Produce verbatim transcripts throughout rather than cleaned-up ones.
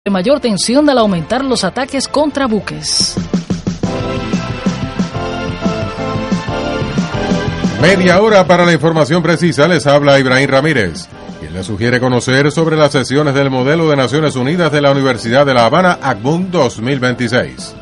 de mayor tensión al aumentar los ataques contra buques. Media hora para la información precisa, les habla Ibrahim Ramírez, quien le sugiere conocer sobre las sesiones del modelo de Naciones Unidas de la Universidad de La Habana, A C B U N dos mil veintiséis.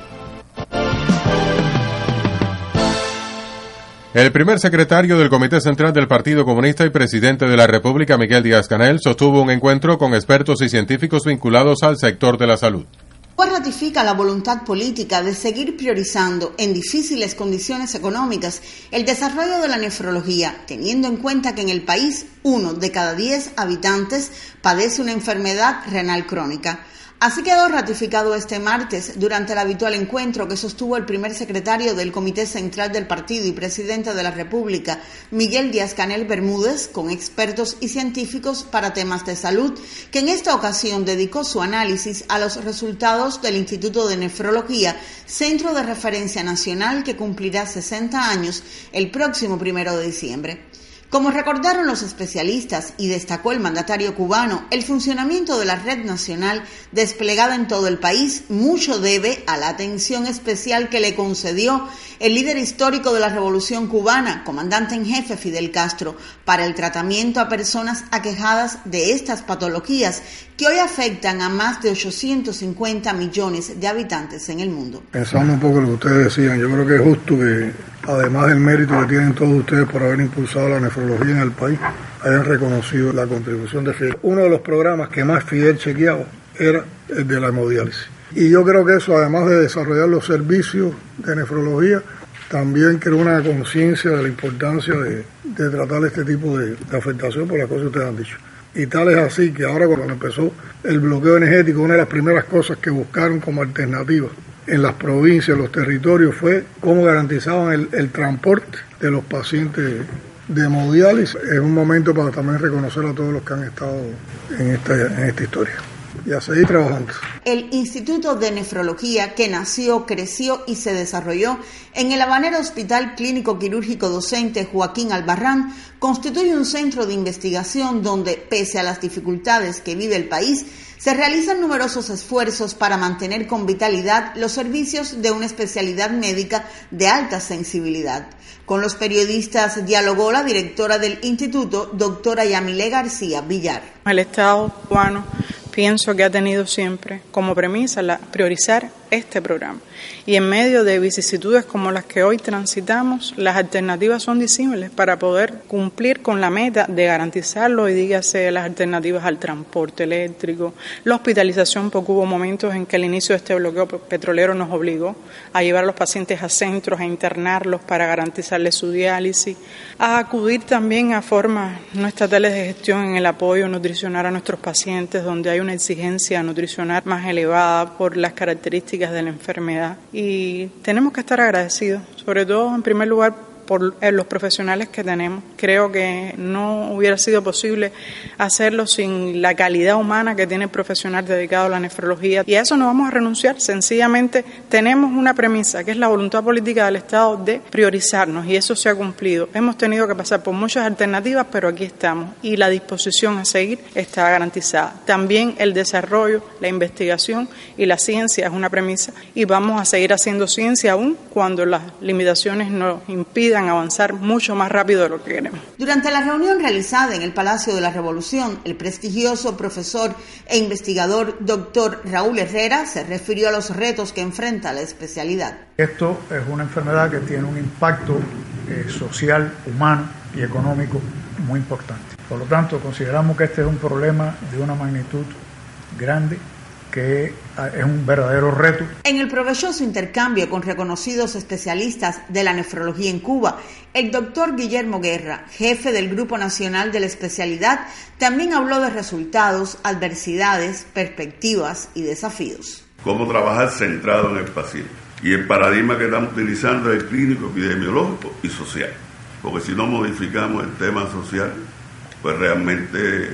El primer secretario del Comité Central del Partido Comunista y presidente de la República, Miguel Díaz-Canel, sostuvo un encuentro con expertos y científicos vinculados al sector de la salud. Ratifica la voluntad política de seguir priorizando en difíciles condiciones económicas el desarrollo de la nefrología, teniendo en cuenta que en el país uno de cada diez habitantes padece una enfermedad renal crónica. Así quedó ratificado este martes durante el habitual encuentro que sostuvo el primer secretario del Comité Central del Partido y presidente de la República, Miguel Díaz-Canel Bermúdez, con expertos y científicos para temas de salud, que en esta ocasión dedicó su análisis a los resultados del Instituto de Nefrología, centro de referencia nacional que cumplirá sesenta años el próximo primero de diciembre. Como recordaron los especialistas y destacó el mandatario cubano, el funcionamiento de la red nacional desplegada en todo el país mucho debe a la atención especial que le concedió el líder histórico de la Revolución Cubana, comandante en jefe Fidel Castro, para el tratamiento a personas aquejadas de estas patologías que hoy afectan a más de ochocientos cincuenta millones de habitantes en el mundo. Pensando un poco en lo que ustedes decían, yo creo que es justo que, además del mérito que tienen todos ustedes por haber impulsado la nefrología en el país, hayan reconocido la contribución de Fidel. Uno de los programas que más Fidel chequeaba era el de la hemodiálisis. Y yo creo que eso, además de desarrollar los servicios de nefrología, también creó una conciencia de la importancia de, de tratar este tipo de, de afectación por las cosas que ustedes han dicho. Y tal es así que ahora, cuando empezó el bloqueo energético, una de las primeras cosas que buscaron como alternativa en las provincias, los territorios, fue cómo garantizaban el, el transporte de los pacientes de hemodiálisis. Es un momento para también reconocer a todos los que han estado en esta, en esta historia y a seguir trabajando. El Instituto de Nefrología, que nació, creció y se desarrolló en el Habanero Hospital Clínico Quirúrgico Docente Joaquín Albarrán, constituye un centro de investigación donde, pese a las dificultades que vive el país, se realizan numerosos esfuerzos para mantener con vitalidad los servicios de una especialidad médica de alta sensibilidad. Con los periodistas dialogó la directora del instituto, doctora Yamile García Villar. El Estado cubano pienso que ha tenido siempre como premisa la priorizar este programa. Y en medio de vicisitudes como las que hoy transitamos, las alternativas son disímiles para poder cumplir con la meta de garantizarlo, y dígase las alternativas al transporte eléctrico, la hospitalización, porque hubo momentos en que el inicio de este bloqueo petrolero nos obligó a llevar a los pacientes a centros, a internarlos para garantizarles su diálisis, a acudir también a formas no estatales de gestión en el apoyo nutricional a nuestros pacientes, donde hay una exigencia nutricional más elevada por las características de la enfermedad, y tenemos que estar agradecidos, sobre todo en primer lugar por los profesionales que tenemos. Creo que no hubiera sido posible hacerlo sin la calidad humana que tiene el profesional dedicado a la nefrología, y a eso no vamos a renunciar. Sencillamente tenemos una premisa, que es la voluntad política del Estado de priorizarnos, y eso se ha cumplido. Hemos tenido que pasar por muchas alternativas, pero aquí estamos, y la disposición a seguir está garantizada. También el desarrollo, la investigación y la ciencia es una premisa, y vamos a seguir haciendo ciencia aún cuando las limitaciones nos impidan avanzar mucho más rápido de lo que queremos. Durante la reunión realizada en el Palacio de la Revolución, el prestigioso profesor e investigador doctor Raúl Herrera se refirió a los retos que enfrenta la especialidad. Esto es una enfermedad que tiene un impacto eh, social, humano y económico muy importante. Por lo tanto, consideramos que este es un problema de una magnitud grande, que es un verdadero reto. En el provechoso intercambio con reconocidos especialistas de la nefrología en Cuba, el doctor Guillermo Guerra, jefe del Grupo Nacional de la Especialidad, también habló de resultados, adversidades, perspectivas y desafíos. Cómo trabajar centrado en el paciente. Y el paradigma que estamos utilizando es el clínico, epidemiológico y social. Porque si no modificamos el tema social, pues realmente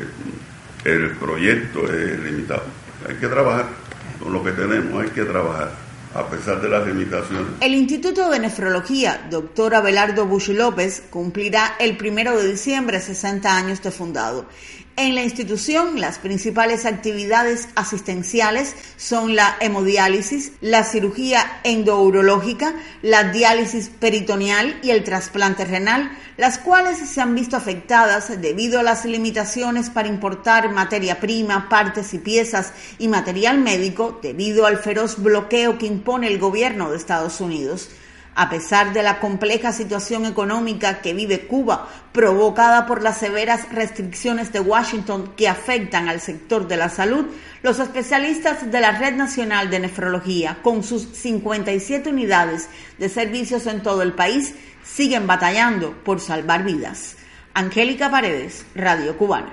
el proyecto es limitado. Hay que trabajar con lo que tenemos, hay que trabajar a pesar de las limitaciones. El Instituto de Nefrología, doctor Abelardo Bush López, cumplirá el primero de diciembre sesenta años de fundado. En la institución, las principales actividades asistenciales son la hemodiálisis, la cirugía endourológica, la diálisis peritoneal y el trasplante renal, las cuales se han visto afectadas debido a las limitaciones para importar materia prima, partes y piezas y material médico debido al feroz bloqueo que impone el gobierno de Estados Unidos. A pesar de la compleja situación económica que vive Cuba, provocada por las severas restricciones de Washington que afectan al sector de la salud, los especialistas de la Red Nacional de Nefrología, con sus cincuenta y siete unidades de servicios en todo el país, siguen batallando por salvar vidas. Angélica Paredes, Radio Cubana.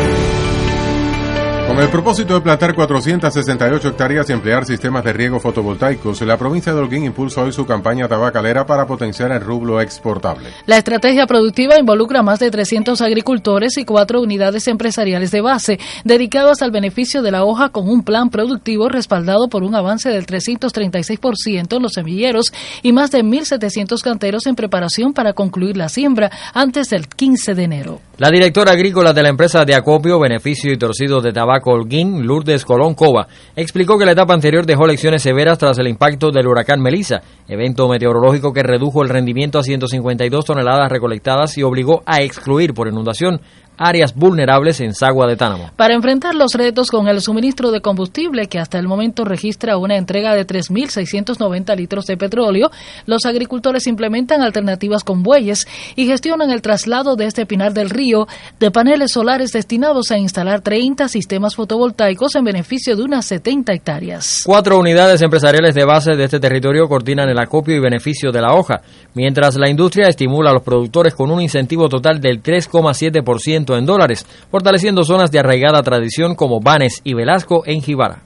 Con el propósito de plantar cuatrocientas sesenta y ocho hectáreas y emplear sistemas de riego fotovoltaicos, la provincia de Holguín impulsa hoy su campaña tabacalera para potenciar el rublo exportable. La estrategia productiva involucra a más de trescientos agricultores y cuatro unidades empresariales de base, dedicadas al beneficio de la hoja con un plan productivo respaldado por un avance del trescientos treinta y seis por ciento en los semilleros y más de mil setecientos canteros en preparación para concluir la siembra antes del quince de enero. La directora agrícola de la empresa de acopio, beneficio y torcido de tabaco Holguín, Lourdes Colón Cova, explicó que la etapa anterior dejó lecciones severas tras el impacto del huracán Melissa, evento meteorológico que redujo el rendimiento a ciento cincuenta y dos toneladas recolectadas y obligó a excluir por inundación áreas vulnerables en Sagua de Tánamo. Para enfrentar los retos con el suministro de combustible, que hasta el momento registra una entrega de tres mil seiscientos noventa litros de petróleo, los agricultores implementan alternativas con bueyes y gestionan el traslado de este Pinar del Río de paneles solares destinados a instalar treinta sistemas fotovoltaicos en beneficio de unas setenta hectáreas. Cuatro unidades empresariales de base de este territorio coordinan el acopio y beneficio de la hoja, mientras la industria estimula a los productores con un incentivo total del tres coma siete por ciento en dólares, fortaleciendo zonas de arraigada tradición como Banes y Velasco en Jibara.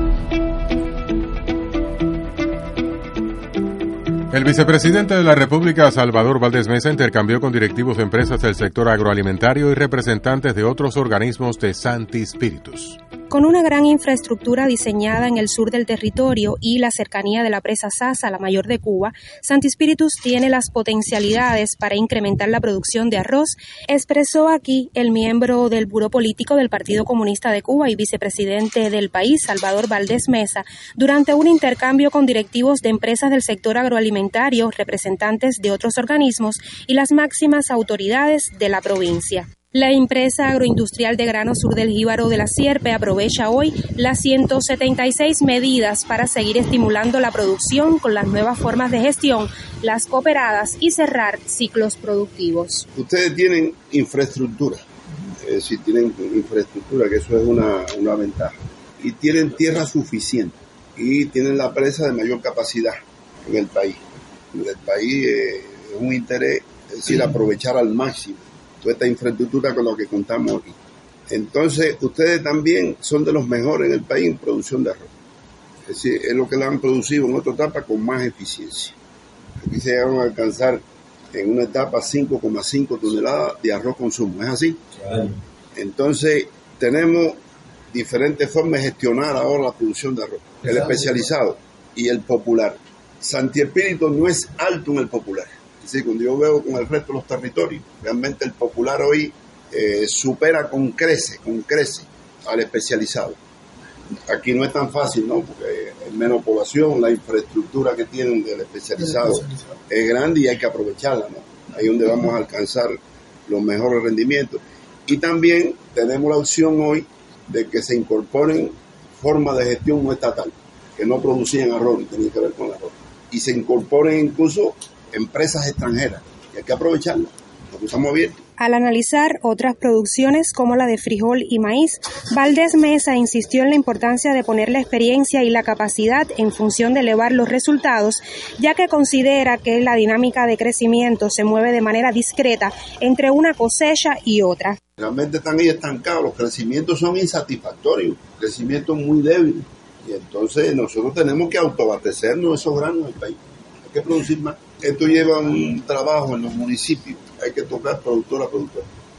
El vicepresidente de la República, Salvador Valdés Mesa, intercambió con directivos de empresas del sector agroalimentario y representantes de otros organismos de Santi Spíritus. Con una gran infraestructura diseñada en el sur del territorio y la cercanía de la presa Sasa, la mayor de Cuba, Santi Spíritus tiene las potencialidades para incrementar la producción de arroz, expresó aquí el miembro del Buró Político del Partido Comunista de Cuba y vicepresidente del país, Salvador Valdés Mesa, durante un intercambio con directivos de empresas del sector agroalimentario, representantes de otros organismos y las máximas autoridades de la provincia. La empresa agroindustrial de grano sur del Jíbaro de la Sierpe aprovecha hoy las ciento setenta y seis medidas para seguir estimulando la producción con las nuevas formas de gestión, las cooperadas y cerrar ciclos productivos. Ustedes tienen infraestructura, es decir, tienen infraestructura, que eso es una, una ventaja, y tienen tierra suficiente, y tienen la presa de mayor capacidad en el país. En el país eh, es un interés, es decir, aprovechar al máximo toda esta infraestructura con la que contamos aquí. Entonces, ustedes también son de los mejores en el país en producción de arroz. Es decir, es lo que lo han producido en otra etapa con más eficiencia. Aquí se llegaron a alcanzar en una etapa cinco coma cinco toneladas de arroz consumo. ¿Es así? Claro. Entonces, tenemos diferentes formas de gestionar ahora la producción de arroz. El especializado y el popular. Santi Spíritus no es alto en el popular. Es decir, cuando yo veo con el resto de los territorios, realmente el popular hoy eh, supera con crece, con crece al especializado. Aquí no es tan fácil, ¿no? Porque hay menos población, la infraestructura que tienen del especializado es grande y hay que aprovecharla, ¿no? Ahí es donde vamos a alcanzar los mejores rendimientos. Y también tenemos la opción hoy de que se incorporen formas de gestión no estatal, que no producían arroz ni tenían que ver con el arroz. Y se incorporen incluso empresas extranjeras, y hay que aprovecharlas, porque estamos abiertos. Al analizar otras producciones como la de frijol y maíz, Valdés Mesa insistió en la importancia de poner la experiencia y la capacidad en función de elevar los resultados, ya que considera que la dinámica de crecimiento se mueve de manera discreta entre una cosecha y otra. Realmente están ahí estancados, los crecimientos son insatisfactorios, crecimientos muy débiles, y entonces nosotros tenemos que autoabastecernos de esos granos del país, hay que producir más. Esto lleva un trabajo en los municipios, hay que tocar productor a productor.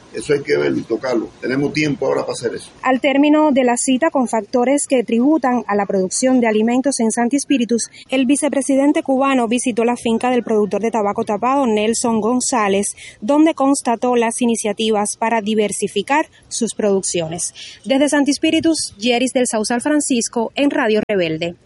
Eso hay que verlo y tocarlo. Tenemos tiempo ahora para hacer eso. Al término de la cita con factores que tributan a la producción de alimentos en Santi Spíritus, el vicepresidente cubano visitó la finca del productor de tabaco tapado Nelson González, donde constató las iniciativas para diversificar sus producciones. Desde Santi Spíritus, Yeris del Sausal Francisco, en Radio Rebelde.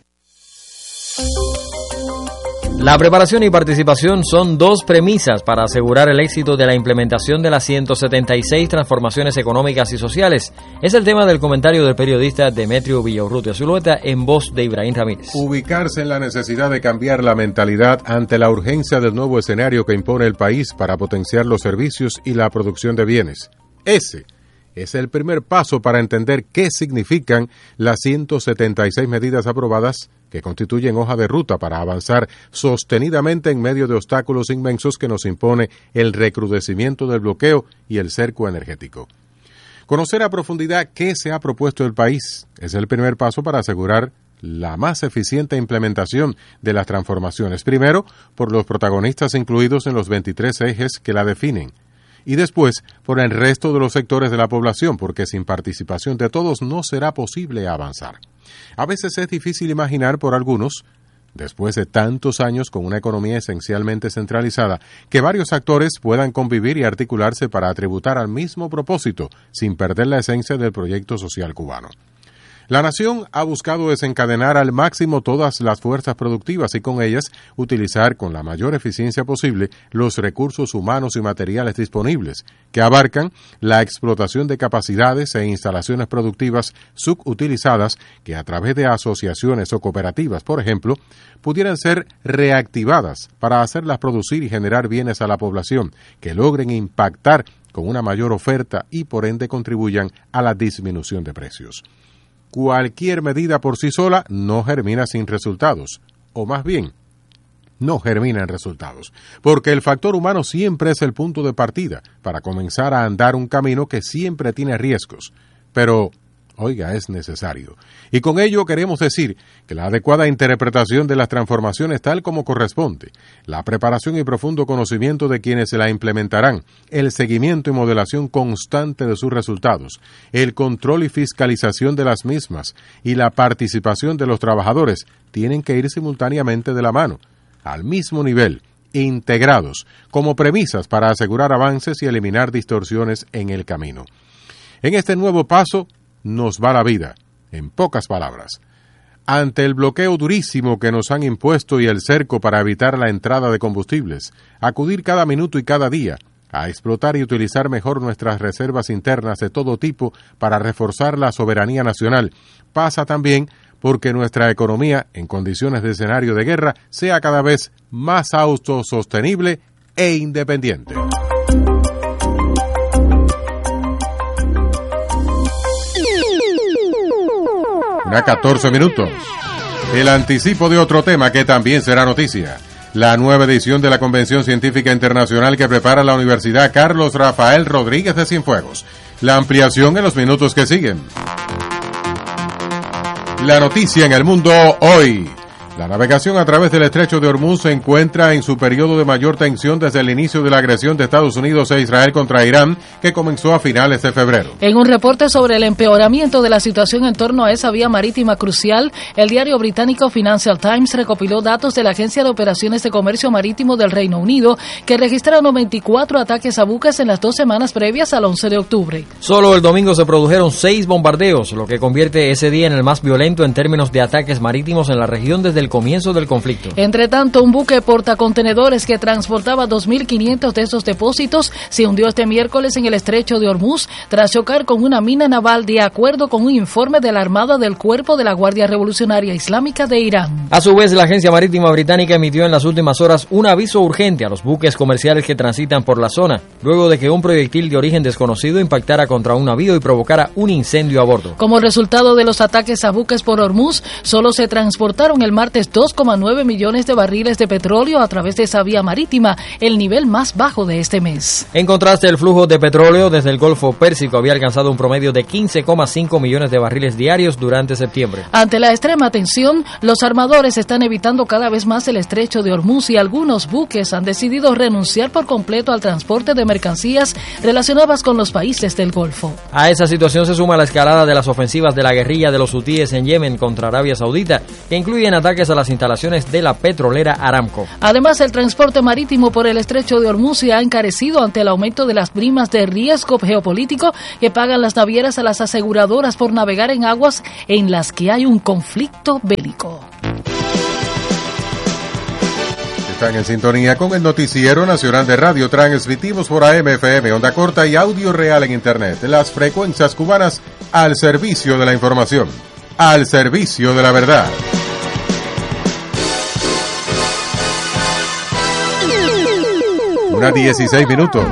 La preparación y participación son dos premisas para asegurar el éxito de la implementación de las ciento setenta y seis transformaciones económicas y sociales. Es el tema del comentario del periodista Demetrio Villaurrutia Zulueta en voz de Ibrahim Ramírez. Ubicarse en la necesidad de cambiar la mentalidad ante la urgencia del nuevo escenario que impone el país para potenciar los servicios y la producción de bienes. Ese es el primer paso para entender qué significan las ciento setenta y seis medidas aprobadas que constituyen hoja de ruta para avanzar sostenidamente en medio de obstáculos inmensos que nos impone el recrudecimiento del bloqueo y el cerco energético. Conocer a profundidad qué se ha propuesto el país es el primer paso para asegurar la más eficiente implementación de las transformaciones, primero por los protagonistas incluidos en los veintitrés ejes que la definen, y después por el resto de los sectores de la población, porque sin participación de todos no será posible avanzar. A veces es difícil imaginar por algunos, después de tantos años con una economía esencialmente centralizada, que varios actores puedan convivir y articularse para tributar al mismo propósito, sin perder la esencia del proyecto social cubano. La nación ha buscado desencadenar al máximo todas las fuerzas productivas y con ellas utilizar con la mayor eficiencia posible los recursos humanos y materiales disponibles, que abarcan la explotación de capacidades e instalaciones productivas subutilizadas que a través de asociaciones o cooperativas, por ejemplo, pudieran ser reactivadas para hacerlas producir y generar bienes a la población que logren impactar con una mayor oferta y por ende contribuyan a la disminución de precios. Cualquier medida por sí sola no germina sin resultados, o más bien, no germina en resultados, porque el factor humano siempre es el punto de partida para comenzar a andar un camino que siempre tiene riesgos, pero, oiga, es necesario. Y con ello queremos decir que la adecuada interpretación de las transformaciones tal como corresponde, la preparación y profundo conocimiento de quienes se la implementarán, el seguimiento y modelación constante de sus resultados, el control y fiscalización de las mismas y la participación de los trabajadores tienen que ir simultáneamente de la mano, al mismo nivel, integrados, como premisas para asegurar avances y eliminar distorsiones en el camino. En este nuevo paso, nos va la vida, en pocas palabras. Ante el bloqueo durísimo que nos han impuesto y el cerco para evitar la entrada de combustibles, acudir cada minuto y cada día a explotar y utilizar mejor nuestras reservas internas de todo tipo para reforzar la soberanía nacional, pasa también porque nuestra economía, en condiciones de escenario de guerra, sea cada vez más autosostenible e independiente. A catorce minutos. El anticipo de otro tema que también será noticia. La nueva edición de la Convención Científica Internacional que prepara la Universidad Carlos Rafael Rodríguez de Cienfuegos. La ampliación en los minutos que siguen. La noticia en el mundo hoy. La navegación a través del estrecho de Hormuz se encuentra en su periodo de mayor tensión desde el inicio de la agresión de Estados Unidos e Israel contra Irán, que comenzó a finales de febrero. En un reporte sobre el empeoramiento de la situación en torno a esa vía marítima crucial, el diario británico Financial Times recopiló datos de la Agencia de Operaciones de Comercio Marítimo del Reino Unido, que registraron veinticuatro ataques a buques en las dos semanas previas al once de octubre. Solo el domingo se produjeron seis bombardeos, lo que convierte ese día en el más violento en términos de ataques marítimos en la región desde el comienzo del conflicto. Entre tanto, un buque portacontenedores que transportaba dos mil quinientos de esos depósitos se hundió este miércoles en el estrecho de Hormuz tras chocar con una mina naval, de acuerdo con un informe de la Armada del Cuerpo de la Guardia Revolucionaria Islámica de Irán. A su vez, la Agencia Marítima Británica emitió en las últimas horas un aviso urgente a los buques comerciales que transitan por la zona, luego de que un proyectil de origen desconocido impactara contra un navío y provocara un incendio a bordo. Como resultado de los ataques a buques por Hormuz, solo se transportaron el martes martes dos coma nueve millones de barriles de petróleo a través de esa vía marítima, el nivel más bajo de este mes. En contraste, el flujo de petróleo desde el Golfo Pérsico había alcanzado un promedio de quince coma cinco millones de barriles diarios durante septiembre. Ante la extrema tensión, los armadores están evitando cada vez más el estrecho de Hormuz y algunos buques han decidido renunciar por completo al transporte de mercancías relacionadas con los países del Golfo. A esa situación se suma la escalada de las ofensivas de la guerrilla de los hutíes en Yemen contra Arabia Saudita, que incluyen ataques a las instalaciones de la petrolera Aramco. Además, el transporte marítimo por el estrecho de Hormuz se ha encarecido ante el aumento de las primas de riesgo geopolítico que pagan las navieras a las aseguradoras por navegar en aguas en las que hay un conflicto bélico. Están en sintonía con el Noticiero Nacional de Radio. Transmitimos por A M, F M, onda corta y audio real en Internet. Las frecuencias cubanas al servicio de la información, al servicio de la verdad. Una dieciséis minutos.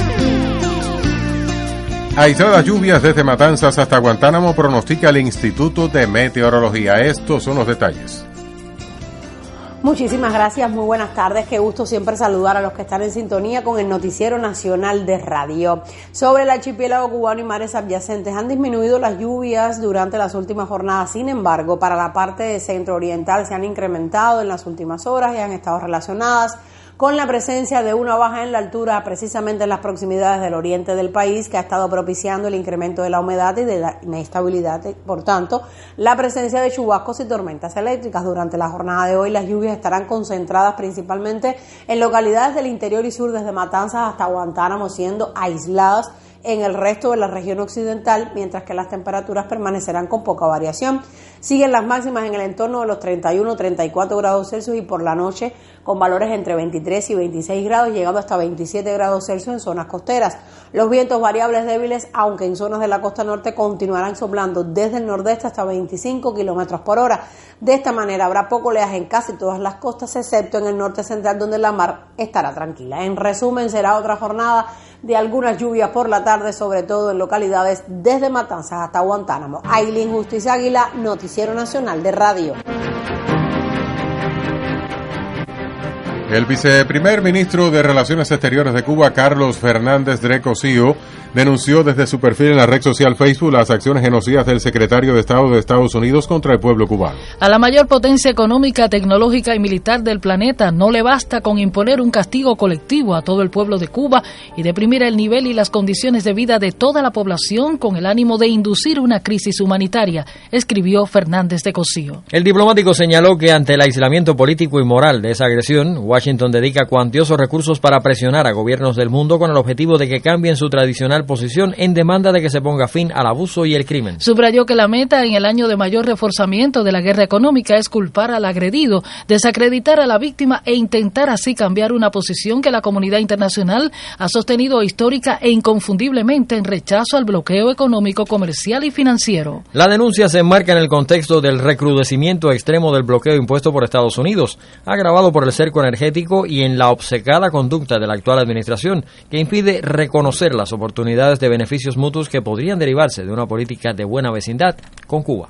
Aisladas lluvias desde Matanzas hasta Guantánamo pronostica el Instituto de Meteorología. Estos son los detalles. Muchísimas gracias, muy buenas tardes, qué gusto siempre saludar a los que están en sintonía con el Noticiero Nacional de Radio. Sobre el archipiélago cubano y mares adyacentes han disminuido las lluvias durante las últimas jornadas, sin embargo, para la parte centro-oriental se han incrementado en las últimas horas y han estado relacionadas con la presencia de una baja en la altura, precisamente en las proximidades del oriente del país, que ha estado propiciando el incremento de la humedad y de la inestabilidad. Por tanto, la presencia de chubascos y tormentas eléctricas. Durante la jornada de hoy, las lluvias estarán concentradas principalmente en localidades del interior y sur, desde Matanzas hasta Guantánamo, siendo aisladas en el resto de la región occidental, mientras que las temperaturas permanecerán con poca variación. Siguen las máximas en el entorno de los treinta y uno, treinta y cuatro grados Celsius y por la noche con valores entre veintitrés y veintiséis grados, llegando hasta veintisiete grados Celsius en zonas costeras. Los vientos variables débiles, aunque en zonas de la costa norte, continuarán soplando desde el nordeste hasta veinticinco kilómetros por hora. De esta manera habrá poco oleaje en casi todas las costas, excepto en el norte central, donde la mar estará tranquila. En resumen, será otra jornada de algunas lluvias por la tarde, sobre todo en localidades desde Matanzas hasta Guantánamo. Ailín Justiz Águila, Noticiero Nacional de Radio. El viceprimer ministro de Relaciones Exteriores de Cuba, Carlos Fernández de Cosío, denunció desde su perfil en la red social Facebook las acciones genocidas del secretario de Estado de Estados Unidos contra el pueblo cubano. A la mayor potencia económica, tecnológica y militar del planeta no le basta con imponer un castigo colectivo a todo el pueblo de Cuba y deprimir el nivel y las condiciones de vida de toda la población con el ánimo de inducir una crisis humanitaria, escribió Fernández de Cosío. El diplomático señaló que ante el aislamiento político y moral de esa agresión, Washington dedica cuantiosos recursos para presionar a gobiernos del mundo con el objetivo de que cambien su tradicional posición en demanda de que se ponga fin al abuso y el crimen. Subrayó que la meta en el año de mayor reforzamiento de la guerra económica es culpar al agredido, desacreditar a la víctima e intentar así cambiar una posición que la comunidad internacional ha sostenido histórica e inconfundiblemente en rechazo al bloqueo económico, comercial y financiero. La denuncia se enmarca en el contexto del recrudecimiento extremo del bloqueo impuesto por Estados Unidos, agravado por el cerco energético y en la obcecada conducta de la actual administración, que impide reconocer las oportunidades de beneficios mutuos que podrían derivarse de una política de buena vecindad con Cuba.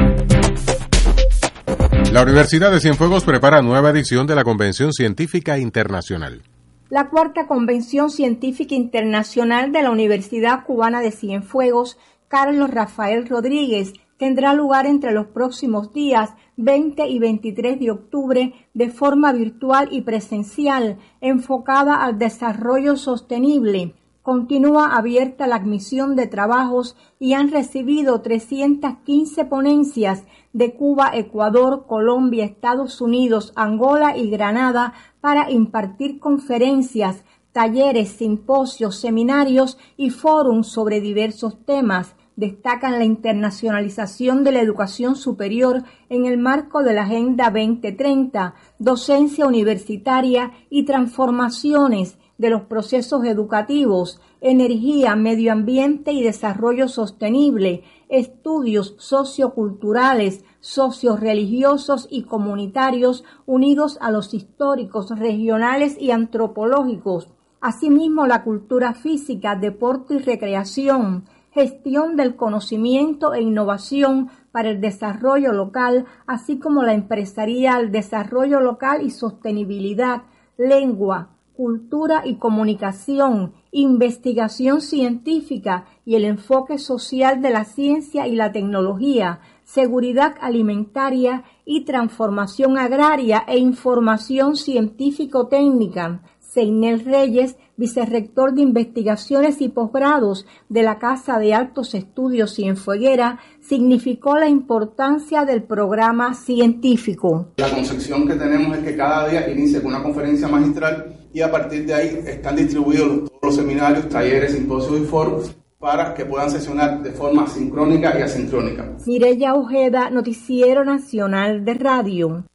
La Universidad de Cienfuegos prepara nueva edición de la Convención Científica Internacional. La cuarta Convención Científica Internacional de la Universidad Cubana de Cienfuegos, Carlos Rafael Rodríguez, tendrá lugar entre los próximos días veinte y veintitrés de octubre de forma virtual y presencial, enfocada al desarrollo sostenible. Continúa abierta la admisión de trabajos y han recibido trescientas quince ponencias de Cuba, Ecuador, Colombia, Estados Unidos, Angola y Granada para impartir conferencias, talleres, simposios, seminarios y fórums sobre diversos temas. Destacan la internacionalización de la educación superior en el marco de la Agenda veinte treinta, docencia universitaria y transformaciones de los procesos educativos, energía, medio ambiente y desarrollo sostenible, estudios socioculturales, socioreligiosos y comunitarios unidos a los históricos, regionales y antropológicos. Asimismo, la cultura física, deporte y recreación, gestión del conocimiento e innovación para el desarrollo local, así como la empresarial, desarrollo local y sostenibilidad, lengua, cultura y comunicación, investigación científica y el enfoque social de la ciencia y la tecnología, seguridad alimentaria y transformación agraria e información científico-técnica. Seinel Reyes, vicerrector de Investigaciones y Posgrados de la Casa de Altos Estudios Cienfueguera, significó la importancia del programa científico. La concepción que tenemos es que cada día inicia con una conferencia magistral y a partir de ahí están distribuidos todos los seminarios, talleres, simposios y foros para que puedan sesionar de forma sincrónica y asincrónica. Mireya Ojeda, Noticiero Nacional de Radio.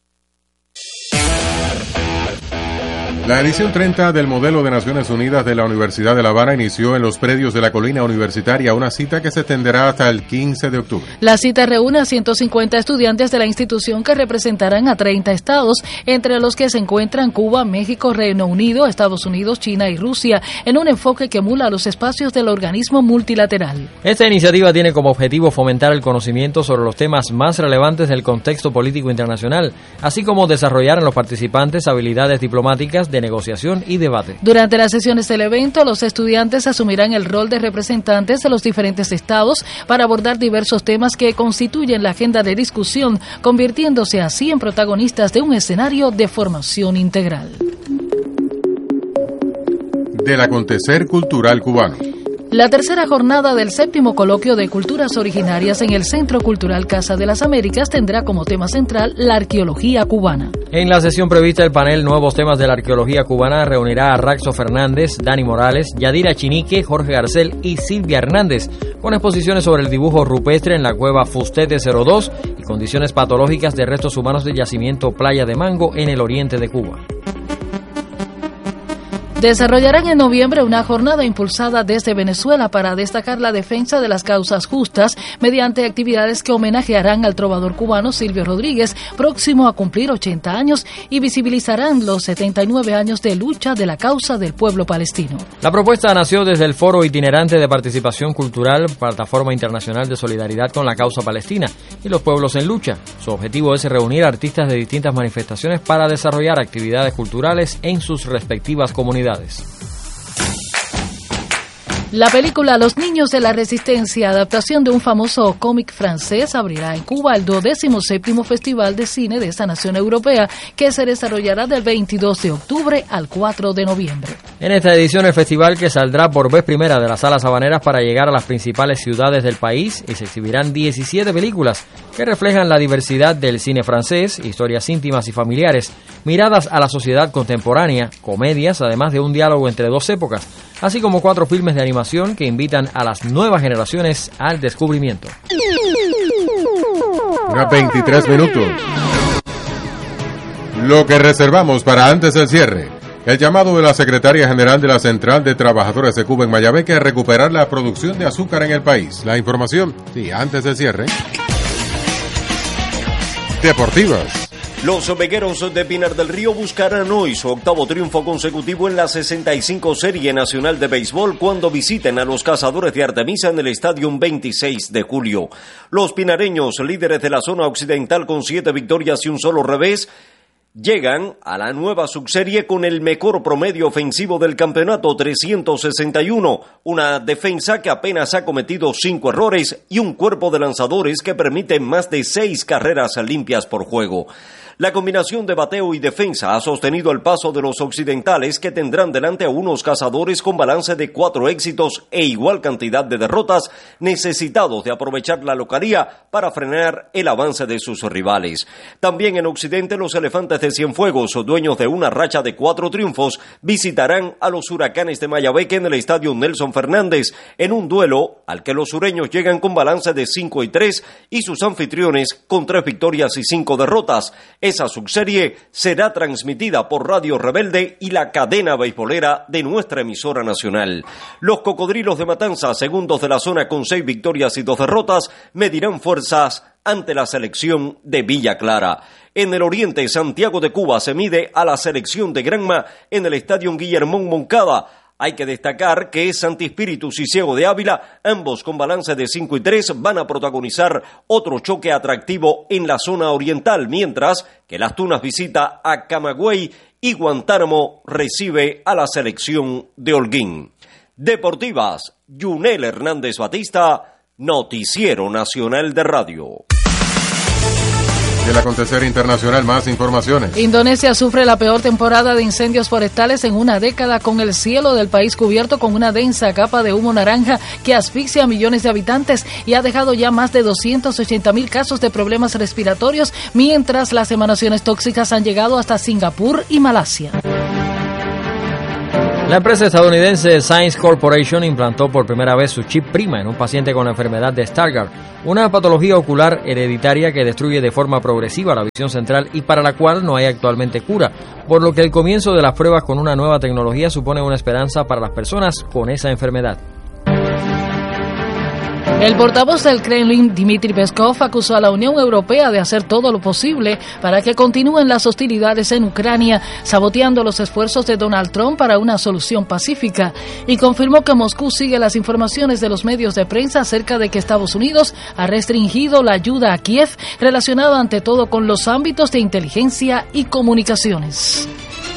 La edición treinta del Modelo de Naciones Unidas de la Universidad de La Habana inició en los predios de la Colina Universitaria, una cita que se extenderá hasta el quince de octubre. La cita reúne a ciento cincuenta estudiantes de la institución que representarán a treinta estados, entre los que se encuentran Cuba, México, Reino Unido, Estados Unidos, China y Rusia, en un enfoque que emula los espacios del organismo multilateral. Esta iniciativa tiene como objetivo fomentar el conocimiento sobre los temas más relevantes del contexto político internacional, así como desarrollar en los participantes habilidades diplomáticas de negociación y debate. Durante las sesiones del evento, los estudiantes asumirán el rol de representantes de los diferentes estados para abordar diversos temas que constituyen la agenda de discusión, convirtiéndose así en protagonistas de un escenario de formación integral. Del acontecer cultural cubano. La tercera jornada del séptimo coloquio de culturas originarias en el Centro Cultural Casa de las Américas tendrá como tema central la arqueología cubana. En la sesión prevista, el panel Nuevos Temas de la Arqueología Cubana reunirá a Raxo Fernández, Dani Morales, Yadira Chinique, Jorge Garcel y Silvia Hernández, con exposiciones sobre el dibujo rupestre en la cueva Fustete cero dos y condiciones patológicas de restos humanos del yacimiento Playa de Mango en el oriente de Cuba. Desarrollarán en noviembre una jornada impulsada desde Venezuela para destacar la defensa de las causas justas mediante actividades que homenajearán al trovador cubano Silvio Rodríguez, próximo a cumplir ochenta años, y visibilizarán los setenta y nueve años de lucha de la causa del pueblo palestino. La propuesta nació desde el Foro Itinerante de Participación Cultural, Plataforma Internacional de Solidaridad con la Causa Palestina y los Pueblos en Lucha. Su objetivo es reunir artistas de distintas manifestaciones para desarrollar actividades culturales en sus respectivas comunidades. La película Los Niños de la Resistencia, adaptación de un famoso cómic francés, abrirá en Cuba el duodécimo séptimo Festival de Cine de esta nación europea, que se desarrollará del veintidós de octubre al cuatro de noviembre. En esta edición, el festival, que saldrá por vez primera de las salas habaneras para llegar a las principales ciudades del país, y se exhibirán diecisiete películas que reflejan la diversidad del cine francés, historias íntimas y familiares, miradas a la sociedad contemporánea, comedias, además de un diálogo entre dos épocas, así como cuatro filmes de animación que invitan a las nuevas generaciones al descubrimiento. Una veintitrés minutos. Lo que reservamos para antes del cierre. El llamado de la Secretaria General de la Central de Trabajadores de Cuba en Mayabeque a recuperar la producción de azúcar en el país. La información, sí, antes del cierre. Deportivas. Los vegueros de Pinar del Río buscarán hoy su octavo triunfo consecutivo en la sesenta y cinco Serie Nacional de Béisbol cuando visiten a los Cazadores de Artemisa en el Estadio veintiséis de julio. Los pinareños, líderes de la zona occidental con siete victorias y un solo revés, llegan a la nueva subserie con el mejor promedio ofensivo del campeonato, trescientos sesenta y uno, una defensa que apenas ha cometido cinco errores y un cuerpo de lanzadores que permite más de seis carreras limpias por juego. La combinación de bateo y defensa ha sostenido el paso de los occidentales, que tendrán delante a unos Cazadores con balance de cuatro éxitos e igual cantidad de derrotas, necesitados de aprovechar la localía para frenar el avance de sus rivales. También en Occidente, los Elefantes de Cienfuegos, dueños de una racha de cuatro triunfos, visitarán a los Huracanes de Mayabeque en el Estadio Nelson Fernández, en un duelo al que los sureños llegan con balance de cinco y tres y sus anfitriones con tres victorias y cinco derrotas. Esa subserie será transmitida por Radio Rebelde y la cadena beisbolera de nuestra emisora nacional. Los Cocodrilos de Matanzas, segundos de la zona con seis victorias y dos derrotas, medirán fuerzas ante la selección de Villa Clara. En el oriente, Santiago de Cuba se mide a la selección de Granma en el Estadio Guillermón Moncada. Hay que destacar que Santi Spíritus y Ciego de Ávila, ambos con balance de cinco y tres, van a protagonizar otro choque atractivo en la zona oriental, mientras que Las Tunas visita a Camagüey y Guantánamo recibe a la selección de Holguín. Deportivas, Yunel Hernández Batista, Noticiero Nacional de Radio. Del acontecer internacional, más informaciones. Indonesia sufre la peor temporada de incendios forestales en una década, con el cielo del país cubierto con una densa capa de humo naranja que asfixia a millones de habitantes y ha dejado ya más de doscientos ochenta mil casos de problemas respiratorios, mientras las emanaciones tóxicas han llegado hasta Singapur y Malasia. La empresa estadounidense Science Corporation implantó por primera vez su chip prima en un paciente con la enfermedad de Stargardt, una patología ocular hereditaria que destruye de forma progresiva la visión central y para la cual no hay actualmente cura, por lo que el comienzo de las pruebas con una nueva tecnología supone una esperanza para las personas con esa enfermedad. El portavoz del Kremlin, Dmitry Peskov, acusó a la Unión Europea de hacer todo lo posible para que continúen las hostilidades en Ucrania, saboteando los esfuerzos de Donald Trump para una solución pacífica, y confirmó que Moscú sigue las informaciones de los medios de prensa acerca de que Estados Unidos ha restringido la ayuda a Kiev, relacionada ante todo con los ámbitos de inteligencia y comunicaciones.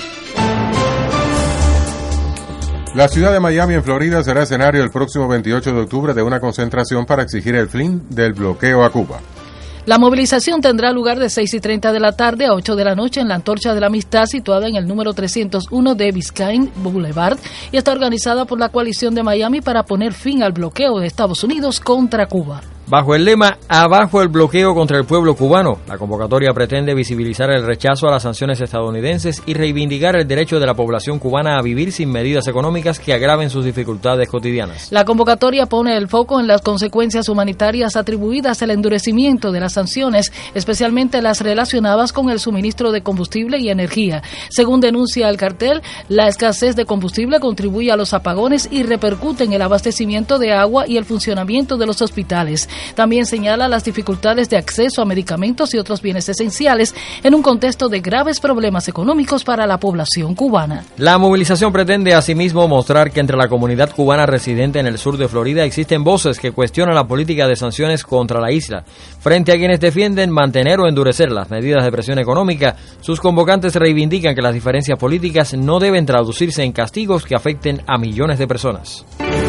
La ciudad de Miami, en Florida, será escenario el próximo veintiocho de octubre de una concentración para exigir el fin del bloqueo a Cuba. La movilización tendrá lugar de seis y treinta de la tarde a ocho de la noche en la Antorcha de la Amistad, situada en el número trescientos uno de Biscayne Boulevard, y está organizada por la coalición de Miami para poner fin al bloqueo de Estados Unidos contra Cuba. Bajo el lema "Abajo el bloqueo contra el pueblo cubano", la convocatoria pretende visibilizar el rechazo a las sanciones estadounidenses y reivindicar el derecho de la población cubana a vivir sin medidas económicas que agraven sus dificultades cotidianas. La convocatoria pone el foco en las consecuencias humanitarias atribuidas al endurecimiento de las sanciones, especialmente las relacionadas con el suministro de combustible y energía. Según denuncia el cartel, la escasez de combustible contribuye a los apagones y repercute en el abastecimiento de agua y el funcionamiento de los hospitales. También señala las dificultades de acceso a medicamentos y otros bienes esenciales en un contexto de graves problemas económicos para la población cubana. La movilización pretende asimismo mostrar que entre la comunidad cubana residente en el sur de Florida existen voces que cuestionan la política de sanciones contra la isla. Frente a quienes defienden mantener o endurecer las medidas de presión económica, sus convocantes reivindican que las diferencias políticas no deben traducirse en castigos que afecten a millones de personas.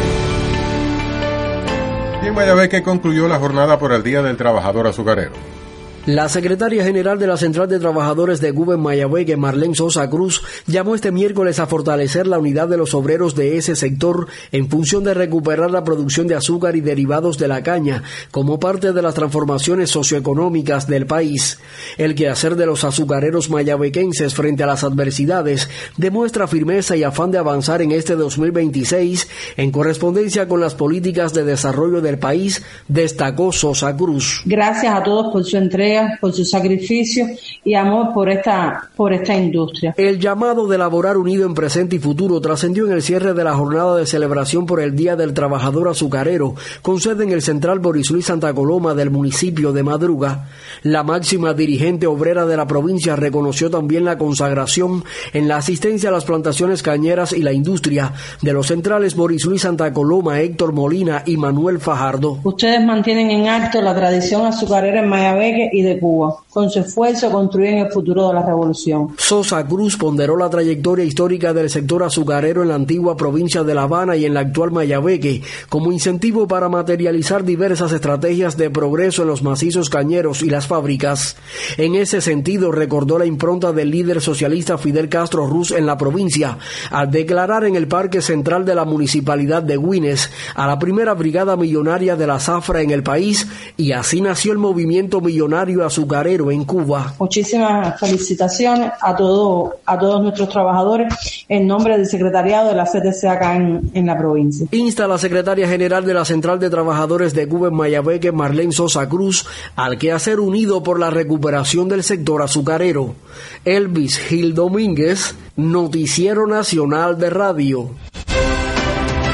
Y en Mayabeque concluyó la jornada por el Día del Trabajador Azucarero. La secretaria general de la Central de Trabajadores de Cuba en Mayabeque, Marlene Sosa Cruz, llamó este miércoles a fortalecer la unidad de los obreros de ese sector en función de recuperar la producción de azúcar y derivados de la caña como parte de las transformaciones socioeconómicas del país. El quehacer de los azucareros mayabequenses frente a las adversidades demuestra firmeza y afán de avanzar en este dos mil veintiséis en correspondencia con las políticas de desarrollo del país, destacó Sosa Cruz. Gracias a todos por su entrega, por su sacrificio y amor por esta, por esta industria. El llamado de laborar unido en presente y futuro trascendió en el cierre de la jornada de celebración por el Día del Trabajador Azucarero, con sede en el Central Boris Luis Santa Coloma del municipio de Madruga. La máxima dirigente obrera de la provincia reconoció también la consagración en la asistencia a las plantaciones cañeras y la industria de los centrales Boris Luis Santa Coloma, Héctor Molina y Manuel Fajardo. Ustedes mantienen en alto la tradición azucarera en Mayabeque y de Cuba. Con su esfuerzo construyen el futuro de la revolución. Sosa Cruz ponderó la trayectoria histórica del sector azucarero en la antigua provincia de La Habana y en la actual Mayabeque como incentivo para materializar diversas estrategias de progreso en los macizos cañeros y las fábricas. En ese sentido, recordó la impronta del líder socialista Fidel Castro Ruz en la provincia al declarar en el Parque Central de la Municipalidad de Güines a la primera brigada millonaria de la zafra en el país, y así nació el movimiento millonario azucarero en Cuba. Muchísimas felicitaciones a todo, a todos nuestros trabajadores en nombre del secretariado de la C T C acá en, en la provincia. Insta a la secretaria general de la Central de Trabajadores de Cuba en Mayabeque, Marlene Sosa Cruz, al quehacer unido por la recuperación del sector azucarero. Elvis Gil Domínguez, Noticiero Nacional de Radio.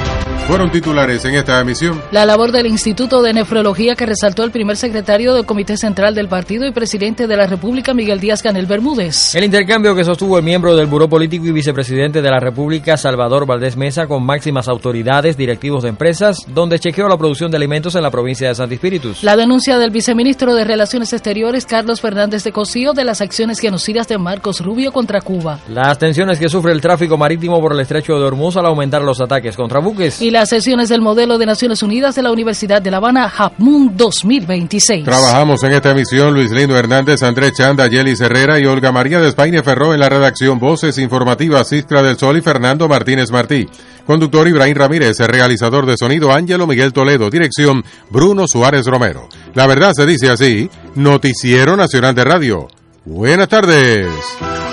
Fueron titulares en esta emisión. La labor del Instituto de Nefrología que resaltó el primer secretario del Comité Central del Partido y presidente de la República, Miguel Díaz-Canel Bermúdez. El intercambio que sostuvo el miembro del Buró Político y vicepresidente de la República, Salvador Valdés Mesa, con máximas autoridades, directivos de empresas, donde chequeó la producción de alimentos en la provincia de Santi Espíritus. La denuncia del viceministro de Relaciones Exteriores, Carlos Fernández de Cosío, de las acciones genocidas de Marcos Rubio contra Cuba. Las tensiones que sufre el tráfico marítimo por el estrecho de Hormuz al aumentar los ataques contra buques. Y las sesiones del modelo de Naciones Unidas de la Universidad de La Habana, HAPMUN dos mil veintiséis. Trabajamos en esta emisión Luis Lino Hernández, Andrés Chanda, Yelis Herrera y Olga María de España Ferró en la redacción, voces informativas Iskra del Sol y Fernando Martínez Martí. Conductor Ibrahim Ramírez, realizador de sonido Ángelo Miguel Toledo, dirección Bruno Suárez Romero. La verdad se dice así, Noticiero Nacional de Radio. Buenas tardes.